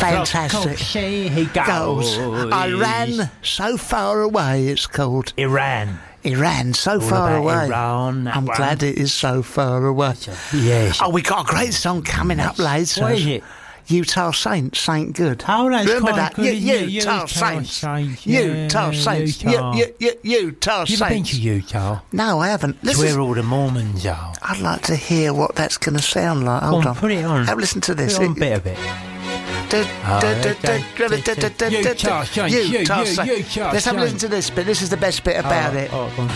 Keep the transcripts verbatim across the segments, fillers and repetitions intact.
Fantastic. See, he goes. Goes. I ran so far away, it's called. Iran. Iran, so All far about away. Iran, that I'm one. glad it is so far away. Yes. Oh, we got a great song coming up later. What is it? Utah Saints, Saint Good. Oh, that's Remember quite that? good, U- isn't it? Utah Utah Saints. Saints, yeah, Utah Saints. Utah. U- U- U- Utah You ever been Saints. to Utah? No, I haven't. It's This is- where all the Mormons are. I'd like to hear what that's going to sound like. Hold Go on, on. put it on. Have a listen to this. Put on a bit of it. Du- Oh, du- okay. du- du- du- du- du- du- du- Utah Saints, you- Utah you- Saints. Utah Let's have a listen Saints. to this bit. This is the best bit about oh, it. Oh, go on.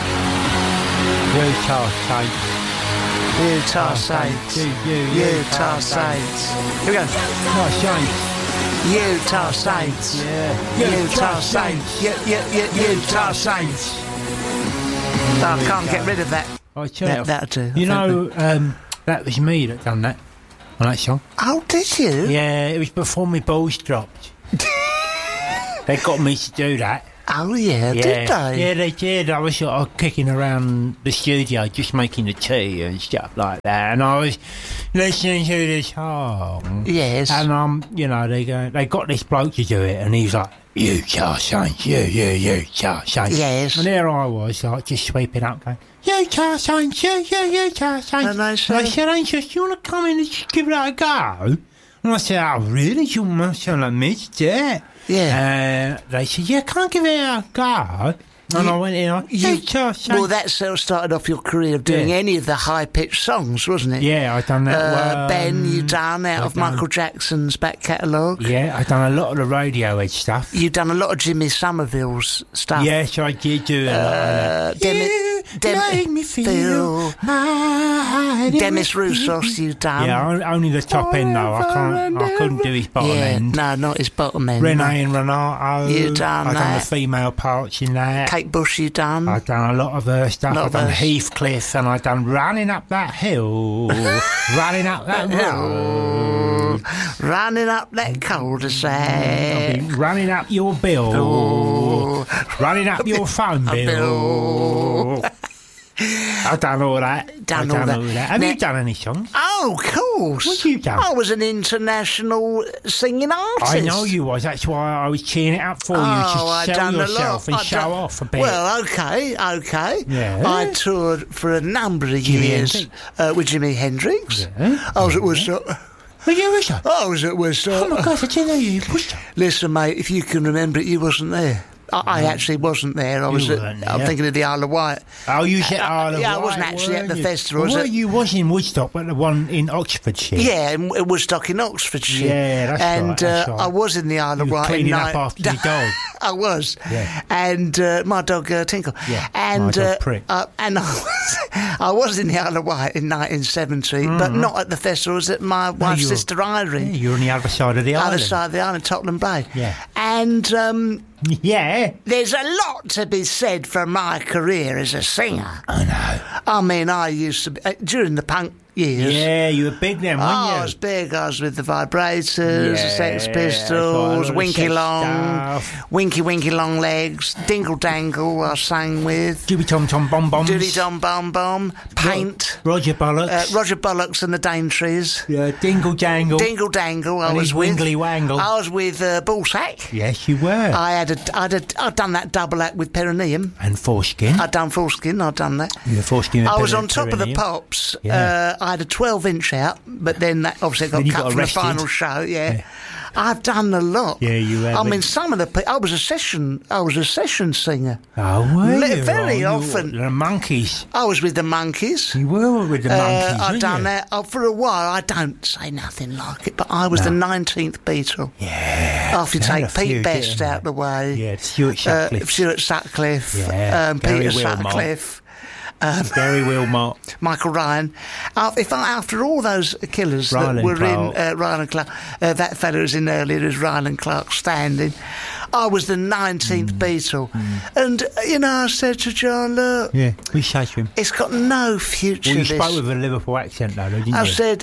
Utah Saints. Utah Oh, Saints. you- you- Utah Saints. Here we go. Utah Saints. Utah Saints. Yeah. Utah Saints. U- U- U- Utah Saints. Oh, I can't get rid of that. I tell That- you, that'll do. You I know, um, that was me that done that on that song. Oh, did you? Yeah, it was before my balls dropped. They got me to do that. Oh, yeah, Yeah, did they? yeah, they did. I was sort of kicking around the studio, just making the tea and stuff like that, and I was listening to the song. Yes. And um, you know, they go, they got this bloke to do it, and he's like, "Utah Saints, yeah, yeah, Utah Saints." Yes. And there I was, like, just sweeping up, going, "Utah Saints, yeah, yeah, Utah Saints." And they And I said- said, "Angel, do you want to come in and just give it a go?" And I said, "Oh, really? You must sound like me to do it." Yeah. Uh, they said, "Yeah, can I give it a go?" And I went in, I, You, Utah Saints. well, that sort of started off your career of doing Yeah. any of the high-pitched songs, wasn't it? Yeah, I done that. Uh, well, Ben, you um, done out I of done- Michael Jackson's back catalogue. Yeah, I done a lot of the Radiohead stuff. You've done a lot of Jimmy Somerville's stuff. Yes, I did do a lot of that. Uh, Demi- You Dem- make me feel, feel- my Demis Roussos, you've done. Yeah, on- only the top end though. I can't. I couldn't do his bottom Yeah, end. no, not his bottom end. Renee and Renato. You done I done that. the female parts in that. Kate Bush, you done. I done a lot of her stuff. Lot I of done hers. Heathcliff, and I done running up that hill, running up that road, Running up that cul-de-sac. running up your bill, Oh. running up your phone bill. I done all that. Done I all done that. Have Now- you done any songs? Oh, of course. What you done? I was an international singing artist. I know you was. That's why I was cheering it up for you Oh, to I sell done a yourself lot. and I show done- off a bit. Well, okay, okay. Yeah. I toured for a number of Jimi years Hendrix. uh, with Jimi Hendrix. Yeah. I was at Woodstock. Were you was that? I was at Woodstock. Oh my God! I didn't know you pushed. Listen, mate, if you can remember it, you wasn't there. I, I actually wasn't there. I was. You At, weren't I'm there. thinking of the Isle of Wight. Oh, you said Isle of yeah, I Wight, wasn't actually at weren't the you? festival, was Well, it? you was in Woodstock, but the one in Oxfordshire. Yeah, in in Woodstock in Oxfordshire. Yeah, that's and, right, that's uh, right. I was in the Isle You of were Wight. cleaning in up night- after your dog. I was. Yeah. And uh, my dog uh, Tinkle. Yeah, And my dog uh, Prick. uh, and I was, I was in the Isle of Wight in nineteen seventy, but not at the festivals at my wife's you were- sister Irene. Yeah, you're on the other side of the Other island. side of the island, Tottenham Bay. Yeah. And um, Yeah. there's a lot to be said for my career as a singer. I know. I mean, I used to be, uh, during the punk years. Yeah, you were big then, weren't Oh, you? I was big. I was with the Vibrators, the Yeah, Sex that's Pistols, right, a lot Winky of sex Long, stuff. Winky Winky Long Legs, Dingle Dangle. I sang with Doobie Tom Tom Bomb Bombs. Doody Dom Bom Bom, Paint, Roger Bollocks. uh, Roger Bollocks and the Daintrees, yeah, Dingle Jangle. Dingle Dangle. I And was his with. Wingly Wangle. I was with uh, Ballsack. Yes, you were. I had a, I'd, a, I'd done that double act with Perineum. and Foreskin. I'd done Foreskin. I'd done that. you were Foreskin. I was Peri- on top of the Perineum. pops. Yeah. Uh, I had a twelve inch out, but then that obviously got Then you cut got for the arrested. final show. Yeah. Yeah. I've done a lot. Yeah, you have. I mean, some of the pe- I was a session. I was a session singer. Oh, were Li- you? very Oh, you often. were The Monkeys. I was with the Monkeys. You were with the Uh, Monkeys, I've weren't done you? that oh, for a while. I don't say nothing like it, but I was No. the nineteenth Beatle. Yeah. After you They had take a few, Pete Best didn't out they? the way, Yeah, Stuart uh, Sutcliffe. Stuart Sutcliffe, Yeah, um, Gary Peter Wilmot. Sutcliffe. Gary Wilmot. Michael Ryan. Uh, if I, after all those killers Ryan that were Clark. in uh, Ryan and Clark, uh, that fellow who was in earlier as Ryan and Clark standing, I was the nineteenth Mm. Beatle. And, uh, you know, I said to John, look, Yeah, we say to him. it's got no future, Well, you this. spoke with a Liverpool accent, though, didn't I you? said,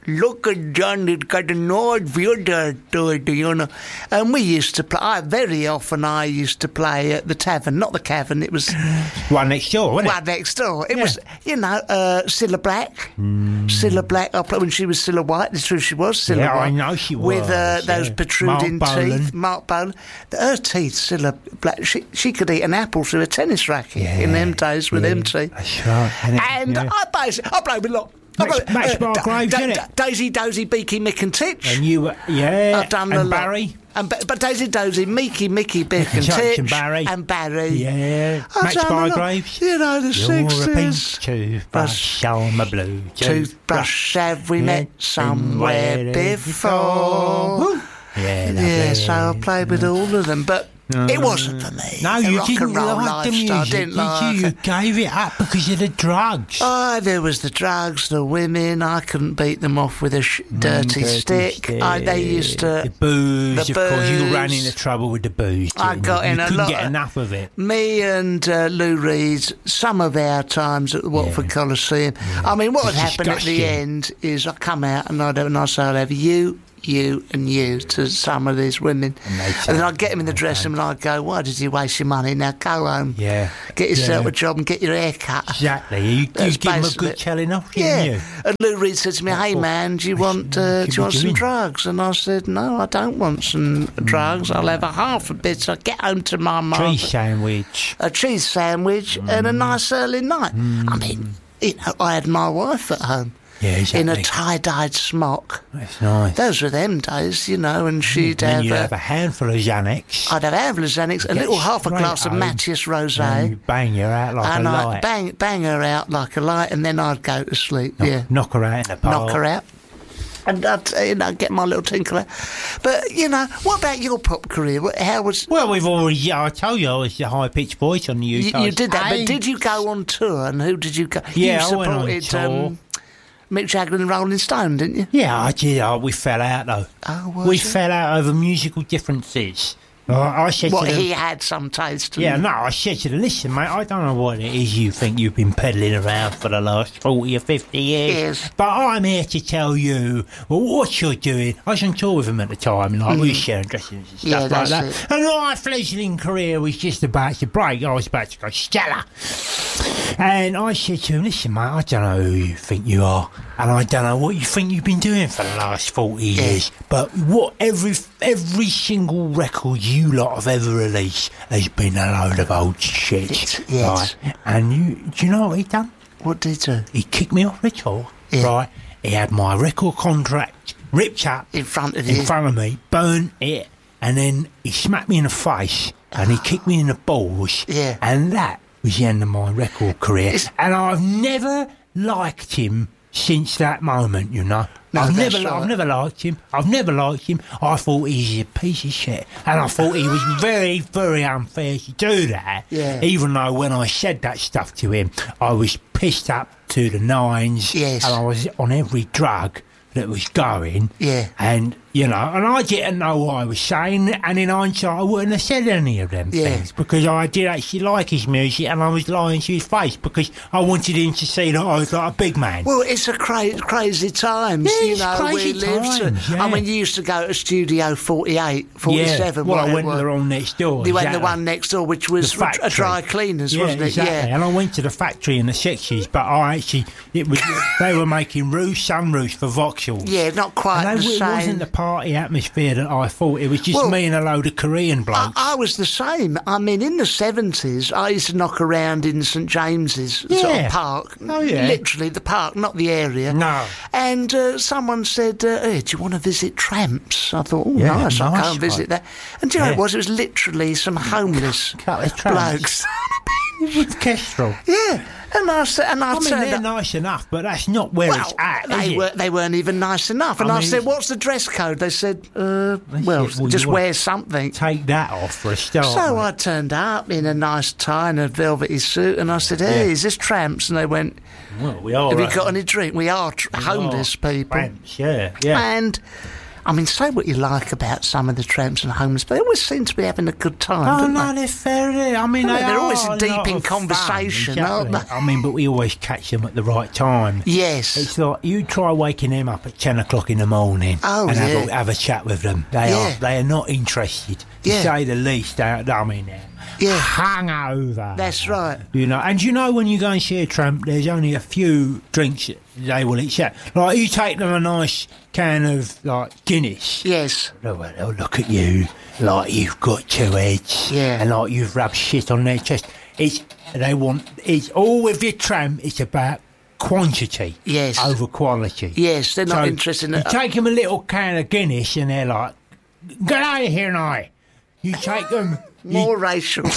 look at John, he's got a nice view there, you know. And we used to play, I, very often I used to play at the tavern, not the cavern, it was... One next door, wasn't One it? next door. It Yeah. was, you know, uh, Cilla Black. Mm. Cilla Black, I played when she was Cilla White, it's true she was Cilla Yeah, White. I know she With uh, was, those yeah. protruding Mark teeth. Bolan. Mark Bolan. Her teeth, Cilla Black, she, she could eat an apple through a tennis racket Yeah. in them days with Yeah, them teeth. That's right. And, it, And yeah. I played, I played with a lot. I Max- played- Max Da- Bargraves, Da- innit? Da- Daisy Dozy, Beaky, Mick and Titch. And you were, yeah. I've done and a lot. Barry. And, ba- but Daisy Dozy, Meeky, Mickey, Bick and Titch Titch. and Barry. And Barry. Yeah. I've Max done a lot. Bargraves. You know, the You're a pink sixties. toothbrush on my blue Toothbrush, have we Yeah. met somewhere Somewhere before? Woo. Yeah, Yeah, lovely. so I played with all of them, but it wasn't for me. No, the you rock didn't and roll like the lifestyle, music, didn't did like you? You it. gave it up because of the drugs. Oh, there was the drugs, the women. I couldn't beat them off with a sh- dirty, dirty stick. I, they used The to. booze, the of course. You ran booze. into trouble with the booze. I didn't got you? in you a couldn't lot get of- enough of it. Me and uh, Lou Reed, some of our times at the Watford Yeah. Coliseum. I mean, what would It's happen at the disgusting. end is I come out and I'd have a nice I'd have you, you and you to some of these women. And they'd And say, then I'd get them in the dressing room and I'd go, why did you waste your money? Now go home. Yeah. Get yourself Yeah. a job and get your hair cut. Exactly. You, you That's give them a basically good it. telling off, Yeah. didn't you? And Lou Reed said to me, hey What- man, do you what want should- uh, should do you we want do some in? drugs? And I said, no, I don't want some drugs. I'll have a half a bit. So I get home to my mum. Cheese sandwich. A cheese sandwich and a nice early night. I mean, you know, I had my wife at home Yeah, exactly. in a tie-dyed smock. That's nice. Those were them days, you know, and she'd then have, you'd uh, have a handful of Xanax. I'd have Xanax, a Get little half a straight glass of home, Matthias and Rosé, you bang her out like and a I'd light. bang, bang her out like a light, and then I'd go to sleep, knock, yeah. knock her out in the park. Knock her out. And I'd, uh, you know, get my little tinkle out. But, you know, what about your pop career? What- How was... Well, we've already. Yeah, I told you I was the high-pitched voice on the You, U K. you did that, but did you go on tour, and who did you go... Yeah, you I went on supported, tour. Um, Mick Jagger and Rolling Stone, didn't you? Yeah, I did. Oh, we fell out though. Oh, was we it? fell out over musical differences. I, I said What, to them, he had some taste. yeah, didn't no, I said to them, listen, mate, I don't know what it is you think you've been peddling around for the last forty or fifty years. Yes. But I'm here to tell you well, what you're doing. I was on tour with him at the time, like we were sharing dressing rooms and stuff Yeah, like that's that. it. And my fledgling career was just about to break. I was about to go stellar. And I said to him, listen, mate, I don't know who you think you are, and I don't know what you think you've been doing for the last forty years, but what every every single record you lot have ever released has been a load of old shit. Yes. Right? And you, do you know what he done? What did he do? He kicked me off the tour, Yeah. right? He had my record contract ripped up In front of in you? front of me, burnt it, and then he smacked me in the face and he kicked me in the balls. Yeah. And that was the end of my record career. It's- And I've never liked him since that moment, you know. No, I've that's never, right. I've never liked him. I've never liked him. I thought he was a piece of shit, and I thought he was very, very unfair to do that. Yeah. Even though when I said that stuff to him, I was pissed up to the nines, Yes. and I was on every drug that was going. Yeah. And, you know, and I didn't know what I was saying, and in hindsight, I wouldn't have said any of them Yeah. things because I did actually like his music, and I was lying to his face because I wanted him to see that I was like a big man. Well, it's a cra- crazy times, Yeah, you it's know, crazy we lived. times, yeah. I mean, you used to go to Studio forty-eight, forty-seven, yeah. Well, I whatever went it to was. the one next door. You went the exactly. one next door, which was The factory. a dry cleaners, Yeah, wasn't it? exactly. Yeah. And I went to the factory in the sixties, but I actually, it was they were making roofs, sunroofs for Vauxhalls. Yeah, not quite And the they, it same. wasn't the party atmosphere that I thought. It was just Well, me and a load of Korean I, blokes. I was the same. I mean, in the seventies, I used to knock around in St James's sort Yeah. of park. Oh, yeah. Literally the park, not the area. No. And uh, someone said, uh, hey, do you want to visit Tramps? I thought, oh, Yeah, nice, I'll go nice and visit one. that. And do you know Yeah. what it was? It was literally some homeless Couple of tramps. blokes. With Kestrel. Yeah. And I, said, and I, I mean, turned they're up. nice enough, but that's not where Well, it's at, they, is it? were, they weren't even nice enough. And I I, mean, said, it's- what's the dress code? They said, uh, well, it, well, just you wear want- something. Take that off for a start. So mate. I turned up in a nice tie and a velvety suit, and I said, hey, Yeah. is this Tramps? And they went, Well, we are. have you right. got any drink? We are tr- We homeless are people. tramps, yeah, yeah. And I mean, say what you like about some of the tramps and homeless, but they always seem to be having a good time, Oh don't no, they? they're fair. I mean, I they mean, they're always are a deep lot in of conversation, fun, aren't exactly. they? I mean, but we always catch them at the right time. Yes. It's like you try waking them up at ten o'clock in the morning Oh, and have, a, yeah. have a chat with them. They Yeah. are they are not interested, to Yeah. say the least. They are, I mean, they're Yeah. hungover. That's right. You know, and you know when you go and see a tramp, there's only a few drinks that they will accept. Like you take them a nice can of like Guinness. Yes. They'll, they'll look at you like you've got two heads, Yeah. and like you've rubbed shit on their chest. It's they want. It's all with your tramp. It's about quantity, Yes. over quality. Yes, they're not So interested in You it. take them a little can of Guinness, and they're like, "Get out of here now!" You take them. More racial.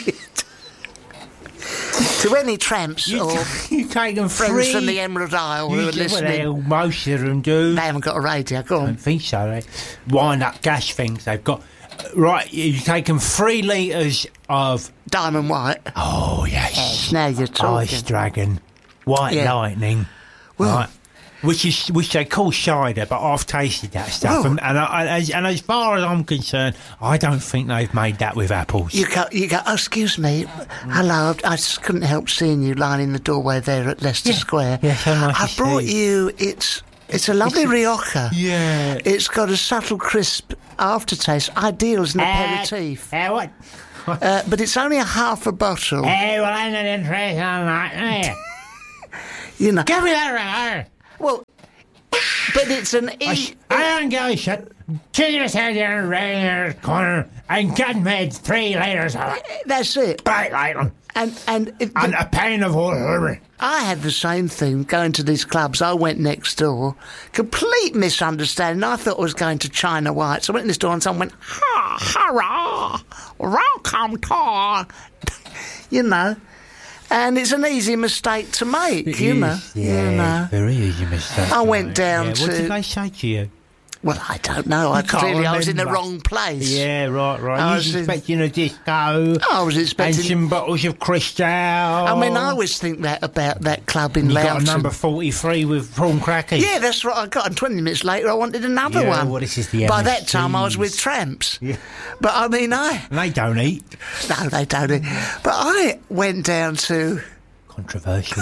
To any tramps You, or you, you take them friends free. from the Emerald Isle who you are do- well, listening, they- most of them do. they haven't got a radio. Go I on. don't think so. They wind up gas things they've got. Right, you take them three litres of. Diamond White. Oh, yes. Now you're talking. Ice Dragon, White Yeah. Lightning, Well- right? Which is which they call cider, but I've tasted that stuff, Well- and and, I, as, and as far as I'm concerned, I don't think they've made that with apples. You go, you go, oh, excuse me, hello, I just couldn't help seeing you lying in the doorway there at Leicester Yeah. Square. Yeah, so nice I to brought see you, it's it's a lovely Rioja. Yeah. It's got a subtle crisp aftertaste, ideal as an aperitif. Uh, what? Uh, but it's only a half a bottle, Hey, well, I'm not interested in that. you know. Give me that. Well, but it's an I, e- I don't give a shit. Take yourself down right in the corner and get made three litres of it. that's it. Bright lighting. And and it, And a pane of water. I had the same thing going to these clubs. I went next door, complete misunderstanding. I thought I was going to China White. So I went next door and someone went, ha, hurrah, welcome to, you know. And it's an easy mistake to make, you know. Yeah, you know. very easy mistake. I went down yeah, to- What did they say to you? Well, I don't know. I can't clearly I was in the remember. wrong place. Yeah, right, right. I You was was in- expecting a disco. I was And expecting. some bottles of Cristal. I mean, I always think that about that club in You got a Loughton. number forty-three with prawn crackers. Yeah, that's what I got. And twenty minutes later, I wanted another Yeah, one. well, this is the By M S that time, I was with Gs. tramps. Yeah. But I mean, I And they don't eat. no, they don't. But I went down to Controversial.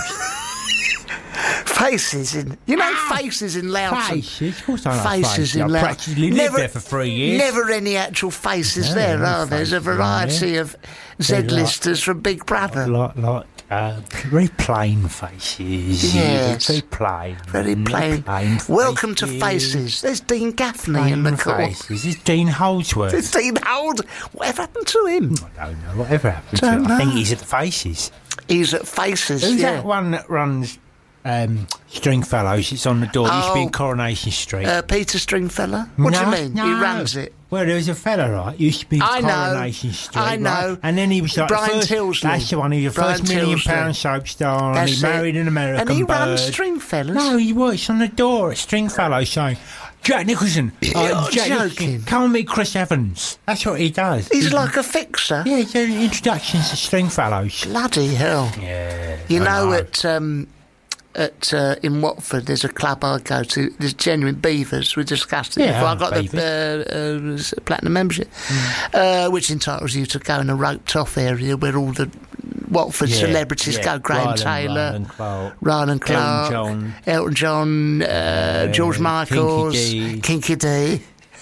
Faces in, you know, Faces in Loughton. Faces? Of course I know Faces Faces. in I Loughton. practically lived there for three years. Never any actual faces No, there, no are there? There's a faces in variety there. of They're like- Z-listers from Big Brother. Like, like uh, very plain faces. Yes. Very plain. Very plain. plain Welcome to faces. Faces. There's Dean Gaffney in Plain the corner. faces. It's Dean Holdsworth. There's Dean Hold. Whatever happened to him? I don't know. Whatever happened to Don't him. I think know. he's at the Faces. He's at Faces, Who's yeah. that one that runs um, Stringfellows? It's on the door. It used to be Oh. in Coronation Street. Uh, Peter Stringfellow? What do No, you mean? no. He runs it. Well, there was a fella, right? Used to be in I know. Coronation Street. I know. Right? And then he was like Brian the first, Tilsley. That's the one. He was the Brian first million Tilsley. pound soap star, and That's he married it. an American And he bird. runs Stringfellows? No, he works on the door at Stringfellow saying, Jack Nicholson, uh, You're Jack joking. Nicholson, come and meet Chris Evans. That's what he does. He's like a fixer. Yeah, he's doing introductions to Stringfellows. Bloody hell. Yeah. You I know, at um, at uh, in Watford, there's a club I go to. There's Genuine Beavers. We discussed it Yeah, before. I I got know the uh, uh, platinum membership, uh, which entitles you to go in a roped-off area where all the Watford Yeah, celebrities yeah. go. Graham Ryland, Taylor, Ryland Clark, Ryland Clark, Elton John. Elton John, uh, George Michaels, Kinky D. Kinky D,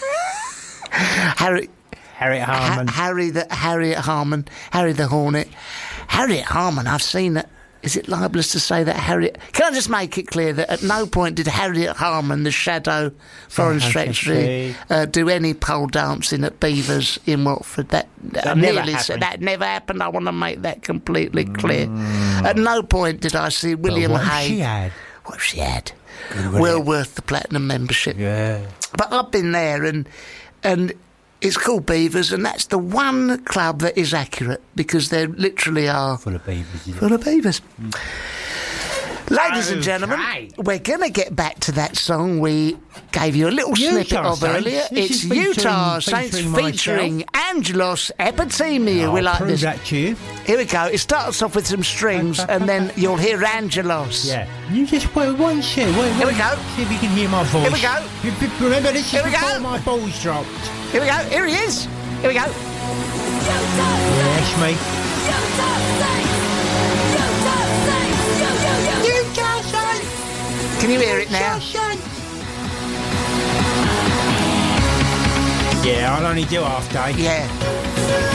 Harry. Harriet Ha- Harman. Harry the Harriet Harman, Harry the Hornet, Harriet Harman. I've seen that. Is it libelous to say that Harriet? Can I just make it clear that at no point did Harriet Harman, the shadow foreign Oh, secretary, uh, do any pole dancing at Beavers in Watford? That, I never nearly said happened. that never happened. I want to make that completely clear. At no point did I see William what Hay. she had. What she had? Good, Well wasn't worth the platinum membership. Yeah. But I've been there, and and it's called Beavers, and that's the one club that is accurate because there literally are Full of beavers. Is it? full of beavers. Ladies and gentlemen, Okay. we're going to get back to that song we gave you a little snippet Utah of Saints. earlier. This It's is featuring- Utah Saints featuring featuring Angelos Epitemiou. I'll we like prove this. that to you. Here we go. It starts off with some strings and then you'll hear Angelos. Yeah. You just wait one second. Wait, wait. Here we go. See if you can hear my voice. Here we go. You- you- Remember, this is Here we before go. my balls dropped. Here we go. Here he is. Here we go. Yeah, that's me. Can you hear it now? Yeah, I'll only do half day. Yeah.